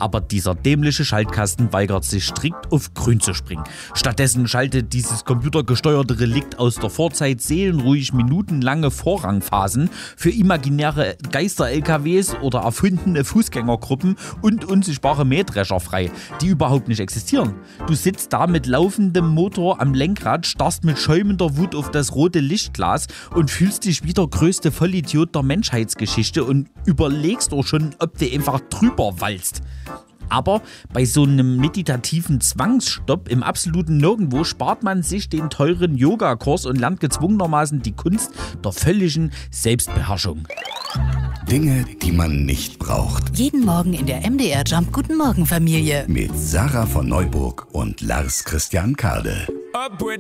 Aber dieser dämliche Schaltkasten weigert sich strikt auf grün zu springen. Stattdessen schaltet dieses computergesteuerte Relikt aus der Vorzeit seelenruhig minutenlange Vorrangphasen für imaginäre Geister-LKWs oder erfundene Fußgängergruppen und unsichtbare Mähdrescher frei, die überhaupt nicht existieren. Du sitzt da mit laufendem Motor am Lenkrad, starrst mit schäumender Wut auf das rote Lichtglas und fühlst dich wie der größte Vollidiot der Menschheitsgeschichte und überlegst auch schon, ob du einfach drüber walzt. Aber bei so einem meditativen Zwangsstopp im absoluten Nirgendwo spart man sich den teuren Yogakurs und lernt gezwungenermaßen die Kunst der völligen Selbstbeherrschung. Dinge, die man nicht braucht. Jeden Morgen in der MDR Jump Guten Morgen Familie. Mit Sarah von Neuburg und Lars Christian Kade. Up with